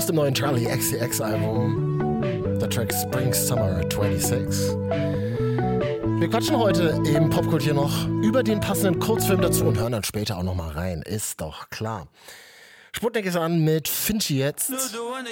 dem neuen Charlie XCX Album. Der Track Spring Summer 26. Wir quatschen heute im Popkult hier noch über den passenden Kurzfilm dazu und hören dann später auch noch mal rein. Ist doch klar. Sputnik ist an mit Finchi jetzt.